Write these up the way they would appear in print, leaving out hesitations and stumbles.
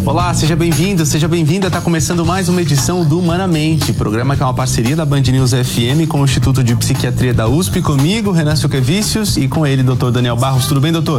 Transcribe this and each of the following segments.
Olá, seja bem-vindo, seja bem-vinda. Está começando mais uma edição do Humanamente, programa que é uma parceria da Band News FM com o Instituto de Psiquiatria da USP, comigo, Renan Suquevicius, e com ele, Dr. Daniel Barros. Tudo bem, doutor?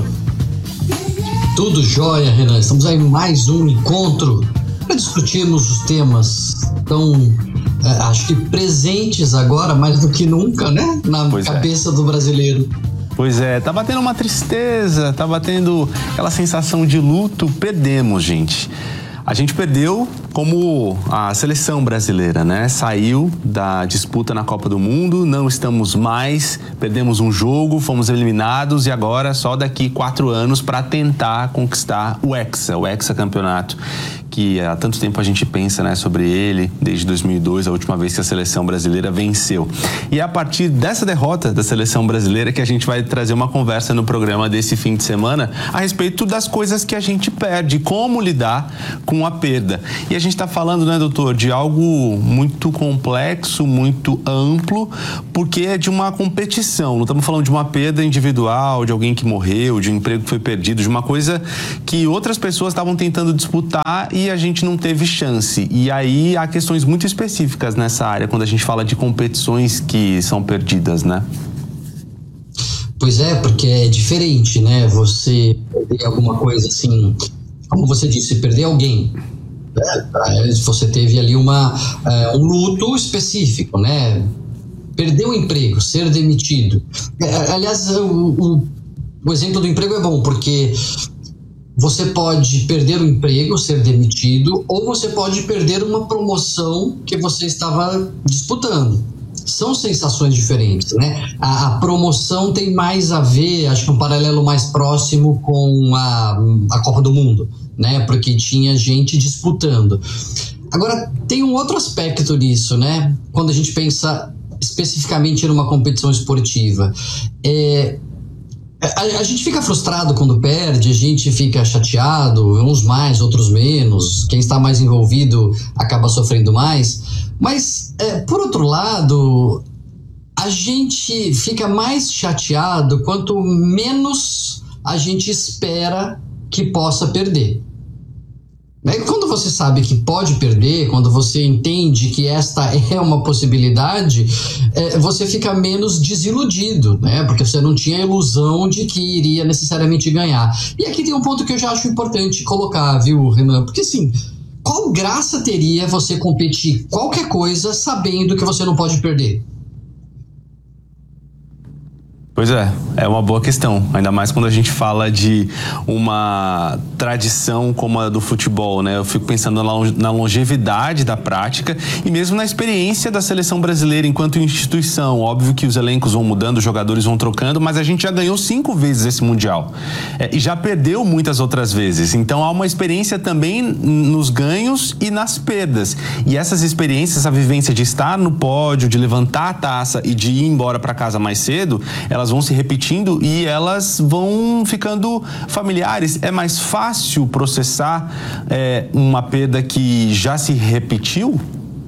Tudo jóia, Renan. Estamos aí em mais um encontro para discutirmos os temas tão, acho que presentes agora, mais do que nunca, né? Na cabeça do brasileiro. Pois é, tá batendo uma tristeza, tá batendo aquela sensação de luto. Perdemos, gente. A gente perdeu como a seleção brasileira, né? Saiu da disputa na Copa do Mundo, não estamos mais, perdemos um jogo, fomos eliminados e agora só daqui 4 anos para tentar conquistar o hexacampeonato, que há tanto tempo a gente pensa, né, sobre ele, desde 2002, a última vez que a seleção brasileira venceu. E é a partir dessa derrota da seleção brasileira que a gente vai trazer uma conversa no programa desse fim de semana a respeito das coisas que a gente perde, como lidar com a perda. E a gente está falando, né, doutor, de algo muito complexo, muito amplo, porque é de uma competição. Não estamos falando de uma perda individual, de alguém que morreu, de um emprego que foi perdido, de uma coisa que outras pessoas estavam tentando disputar e a gente não teve chance. E aí há questões muito específicas nessa área, quando a gente fala de competições que são perdidas, né? Pois é, porque é diferente, né? Você perder alguma coisa assim, como você disse, perder alguém. Você teve ali um luto específico, né? Perder o emprego, ser demitido. Aliás, o exemplo do emprego é bom, porque você pode perder o emprego, ser demitido, ou você pode perder uma promoção que você estava disputando. São sensações diferentes, né? A promoção tem mais a ver, acho que um paralelo mais próximo com a Copa do Mundo, né? Porque tinha gente disputando. Agora, tem um outro aspecto nisso, né? Quando a gente pensa especificamente numa competição esportiva. A gente fica frustrado quando perde, a gente fica chateado, uns mais, outros menos. Quem está mais envolvido acaba sofrendo mais. Mas, por outro lado, a gente fica mais chateado quanto menos a gente espera que possa perder. Quando você sabe que pode perder, quando você entende que esta é uma possibilidade, você fica menos desiludido, né? Porque você não tinha a ilusão de que iria necessariamente ganhar. E aqui tem um ponto que eu já acho importante colocar, viu, Renan? Porque assim, qual graça teria você competir qualquer coisa sabendo que você não pode perder? Pois é uma boa questão, ainda mais quando a gente fala de uma tradição como a do futebol, né? Eu fico pensando na longevidade da prática e mesmo na experiência da seleção brasileira enquanto instituição. Óbvio que os elencos vão mudando, os jogadores vão trocando, mas a gente já ganhou 5 vezes esse Mundial e já perdeu muitas outras vezes. Então há uma experiência também nos ganhos e nas perdas. E essas experiências, essa vivência de estar no pódio, de levantar a taça e de ir embora para casa mais cedo, elas vão se repetindo e elas vão ficando familiares. É mais fácil processar uma perda que já se repetiu?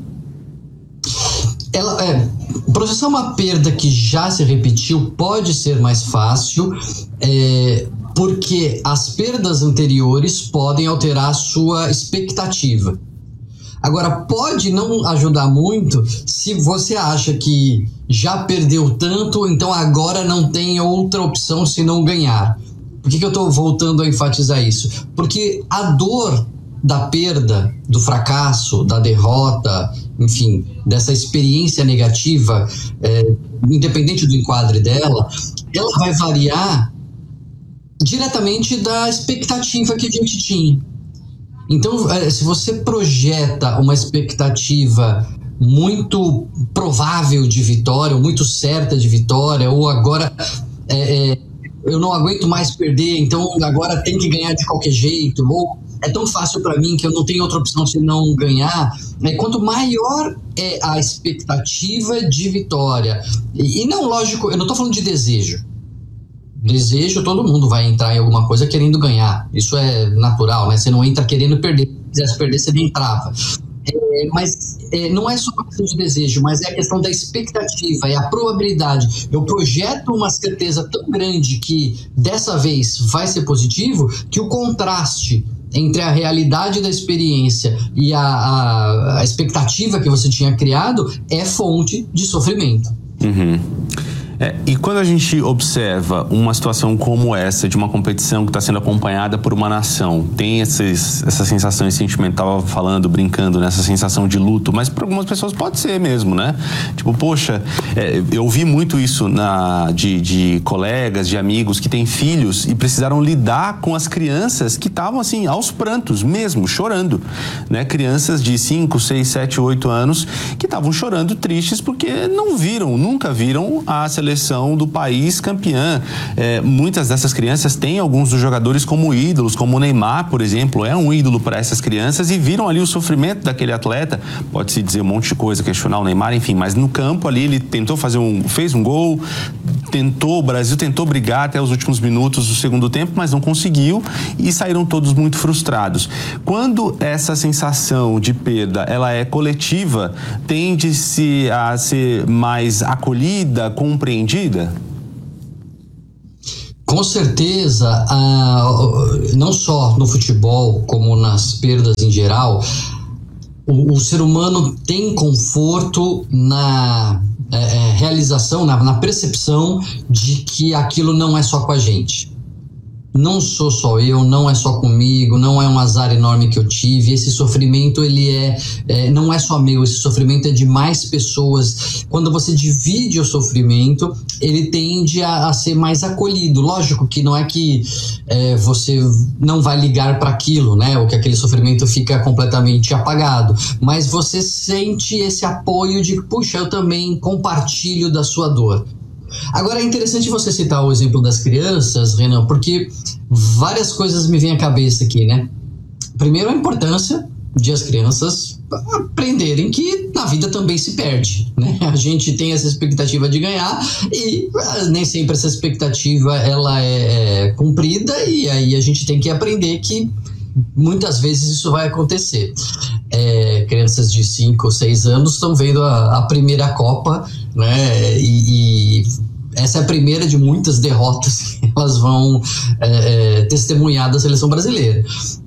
Processar uma perda que já se repetiu pode ser mais fácil, porque as perdas anteriores podem alterar a sua expectativa. Agora, pode não ajudar muito se você acha que já perdeu tanto, então agora não tem outra opção se não ganhar. Por que eu estou voltando a enfatizar isso? Porque a dor da perda, do fracasso, da derrota, enfim, dessa experiência negativa, independente do enquadre dela, ela vai variar diretamente da expectativa que a gente tinha. Então, se você projeta uma expectativa muito provável de vitória, ou muito certa de vitória, ou agora eu não aguento mais perder, então agora tem que ganhar de qualquer jeito, ou é tão fácil para mim que eu não tenho outra opção se não ganhar, quanto maior é a expectativa de vitória, e não, lógico, eu não estou falando de desejo. Desejo, todo mundo vai entrar em alguma coisa querendo ganhar. Isso é natural, né? Você não entra querendo perder. Se quisesse perder, você nem entrava. Mas não é só uma questão de desejo, mas é a questão da expectativa, é a probabilidade. Eu projeto uma certeza tão grande que dessa vez vai ser positivo, que o contraste entre a realidade da experiência e a expectativa que você tinha criado é fonte de sofrimento. Uhum. E quando a gente observa uma situação como essa, de uma competição que está sendo acompanhada por uma nação, tem essa sensação, esse sentimento, estava falando, brincando, nessa sensação de luto, mas para algumas pessoas pode ser mesmo, né? Tipo, poxa, eu ouvi muito isso de colegas, de amigos que têm filhos e precisaram lidar com as crianças que estavam assim, aos prantos mesmo, chorando, né? Crianças de 5, 6, 7, 8 anos que estavam chorando tristes porque nunca viram a seleção do país campeã. Muitas dessas crianças têm alguns dos jogadores como ídolos, como o Neymar, por exemplo, é um ídolo para essas crianças e viram ali o sofrimento daquele atleta. Pode-se dizer um monte de coisa, questionar o Neymar, enfim, mas no campo ali ele tentou fez um gol, o Brasil tentou brigar até os últimos minutos do segundo tempo, mas não conseguiu e saíram todos muito frustrados. Quando essa sensação de perda, ela é coletiva, tende-se a ser mais acolhida, compreendida? Com certeza, não só no futebol, como nas perdas em geral, o ser humano tem conforto na realização, na percepção de que aquilo não é só com a gente. Não sou só eu, não é só comigo, não é um azar enorme que eu tive. Esse sofrimento, ele não é só meu, esse sofrimento é de mais pessoas. Quando você divide o sofrimento, ele tende a ser mais acolhido. Lógico que não é que você não vai ligar para aquilo, né? Ou que aquele sofrimento fica completamente apagado. Mas você sente esse apoio de, puxa, eu também compartilho da sua dor. Agora é interessante você citar o exemplo das crianças, Renan, porque várias coisas me vêm à cabeça aqui, né? Primeiro, a importância de as crianças aprenderem que na vida também se perde, né? A gente tem essa expectativa de ganhar e nem sempre essa expectativa ela é cumprida, e aí a gente tem que aprender que muitas vezes isso vai acontecer. Crianças de 5 ou 6 anos estão vendo a primeira Copa, né? E essa é a primeira de muitas derrotas que elas vão testemunhar da seleção brasileira.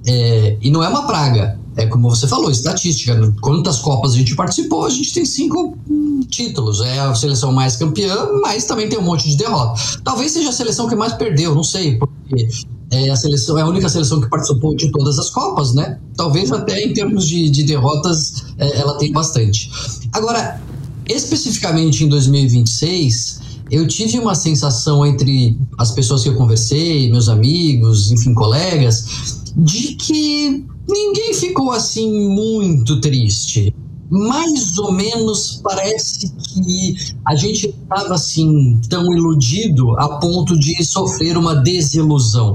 E não é uma praga, é como você falou, estatística. Quantas Copas a gente participou? A gente tem 5 títulos. É a seleção mais campeã, mas também tem um monte de derrota. Talvez seja a seleção que mais perdeu, não sei, porque a seleção é a única seleção que participou de todas as Copas, né? Talvez até em termos de derrotas ela tem bastante. Agora, especificamente em 2026, eu tive uma sensação entre as pessoas que eu conversei, meus amigos, enfim, colegas, de que ninguém ficou assim muito triste. Mais ou menos parece que a gente estava assim tão iludido a ponto de sofrer uma desilusão.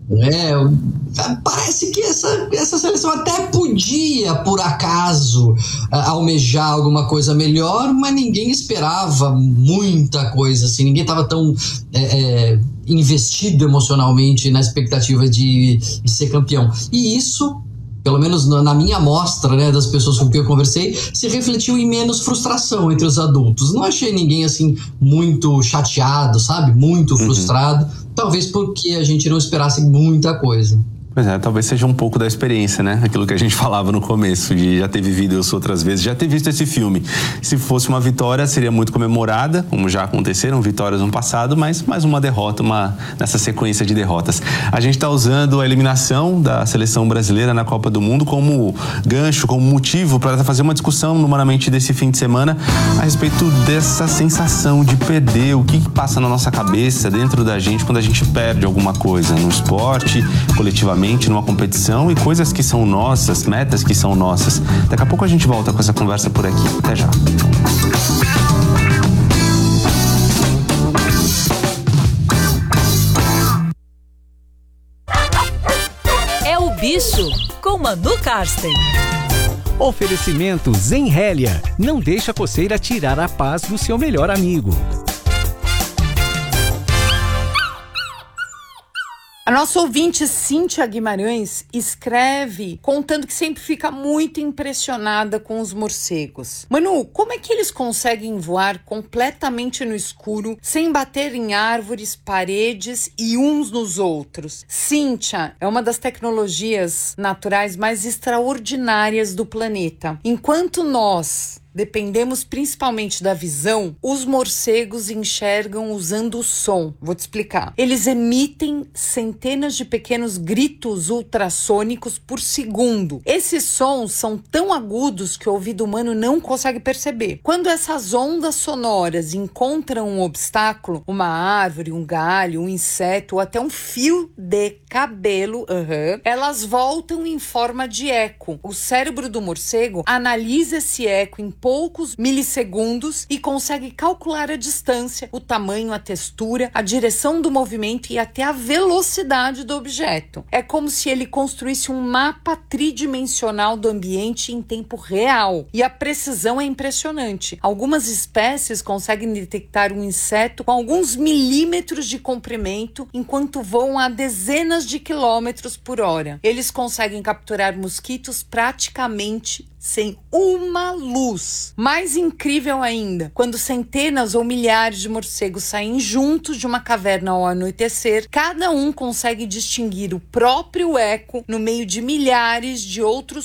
Parece que essa seleção até podia, por acaso, almejar alguma coisa melhor, mas ninguém esperava muita coisa assim, ninguém estava tão investido emocionalmente na expectativa de ser campeão. E isso, pelo menos na minha amostra, né, das pessoas com quem eu conversei, se refletiu em menos frustração entre os adultos. Não achei ninguém assim muito chateado, sabe? Muito frustrado. Talvez porque a gente não esperasse muita coisa. Pois é, talvez seja um pouco da experiência, né? Aquilo que a gente falava no começo, de já ter vivido isso outras vezes, já ter visto esse filme. Se fosse uma vitória, seria muito comemorada, como já aconteceram vitórias no passado, mas mais uma derrota, nessa sequência de derrotas. A gente está usando a eliminação da seleção brasileira na Copa do Mundo como gancho, como motivo para fazer uma discussão numeramente desse fim de semana a respeito dessa sensação de perder, o que passa na nossa cabeça, dentro da gente, quando a gente perde alguma coisa no esporte, coletivamente, numa competição, e coisas que são nossas, metas que são nossas. Daqui a pouco a gente volta com essa conversa por aqui. Até já. É o Bicho, com Manu Karsten. Oferecimento Zenrélia. Não deixa a coceira tirar a paz do seu melhor amigo. A nossa ouvinte Cíntia Guimarães escreve contando que sempre fica muito impressionada com os morcegos. Manu, como é que eles conseguem voar completamente no escuro, sem bater em árvores, paredes e uns nos outros? Cíntia, é uma das tecnologias naturais mais extraordinárias do planeta. Enquanto nós dependemos principalmente da visão, os morcegos enxergam usando o som. Vou te explicar. Eles emitem centenas de pequenos gritos ultrassônicos por segundo. Esses sons são tão agudos que o ouvido humano não consegue perceber. Quando essas ondas sonoras encontram um obstáculo, uma árvore, um galho, um inseto ou até um fio de cabelo, elas voltam em forma de eco. O cérebro do morcego analisa esse eco em poucos milissegundos e consegue calcular a distância, o tamanho, a textura, a direção do movimento e até a velocidade do objeto. É como se ele construísse um mapa tridimensional do ambiente em tempo real. E a precisão é impressionante. Algumas espécies conseguem detectar um inseto com alguns milímetros de comprimento enquanto voam a dezenas de quilômetros por hora. Eles conseguem capturar mosquitos praticamente sem uma luz. Mais incrível ainda, quando centenas ou milhares de morcegos saem juntos de uma caverna ao anoitecer, cada um consegue distinguir o próprio eco no meio de milhares de outros